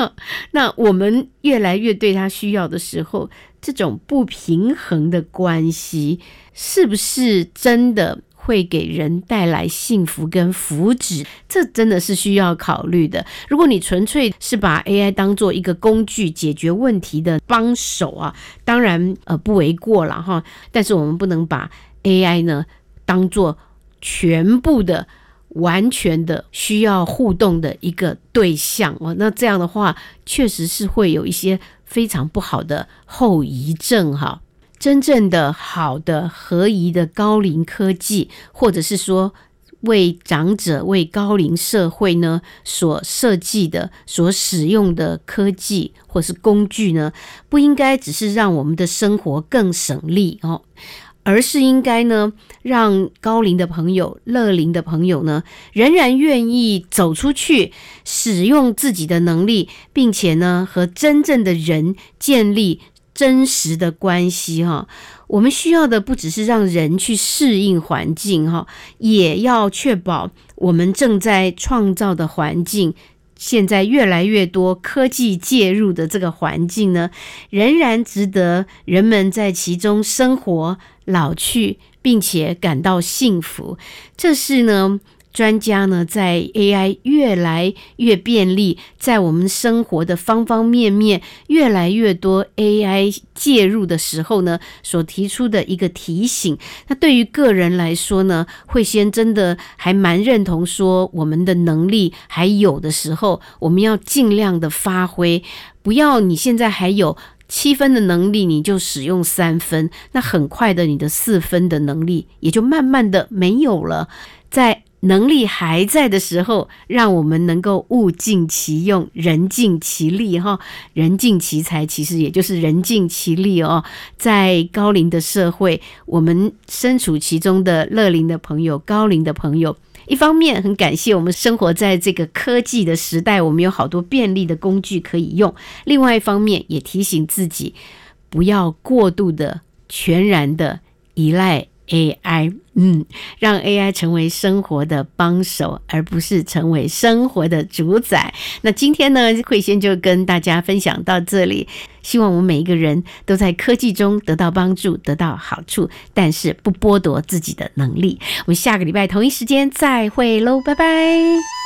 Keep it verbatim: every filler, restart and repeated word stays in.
那我们越来越对它需要的时候，这种不平衡的关系是不是真的会给人带来幸福跟福祉？这真的是需要考虑的。如果你纯粹是把 A I 当作一个工具解决问题的帮手啊，当然呃不为过啦哈。但是我们不能把 A I 呢当作全部的完全的需要互动的一个对象哦，那这样的话确实是会有一些非常不好的后遗症哈。真正的好的合宜的高龄科技，或者是说为长者为高龄社会呢所设计的所使用的科技或是工具呢，不应该只是让我们的生活更省力哦，而是应该呢让高龄的朋友乐龄的朋友呢仍然愿意走出去使用自己的能力，并且呢和真正的人建立真实的关系哈。我们需要的不只是让人去适应环境哈，也要确保我们正在创造的环境，现在越来越多科技介入的这个环境呢，仍然值得人们在其中生活、老去，并且感到幸福。这是呢专家呢在 A I 越来越便利，在我们生活的方方面面越来越多 A I 介入的时候呢所提出的一个提醒。那对于个人来说呢，慧仙真的还蛮认同说，我们的能力还有的时候，我们要尽量的发挥，不要你现在还有七分的能力你就使用三分，那很快的你的四分的能力也就慢慢的没有了。在能力还在的时候，让我们能够物尽其用，人尽其力哈，人尽其才，其实也就是人尽其力哦。在高龄的社会，我们身处其中的乐龄的朋友、高龄的朋友，一方面很感谢我们生活在这个科技的时代，我们有好多便利的工具可以用；另外一方面也提醒自己，不要过度的、全然的依赖A I， 嗯，让 A I 成为生活的帮手，而不是成为生活的主宰。那今天呢，慧仙就跟大家分享到这里，希望我们每一个人都在科技中得到帮助，得到好处，但是不剥夺自己的能力。我们下个礼拜同一时间再会喽，拜拜。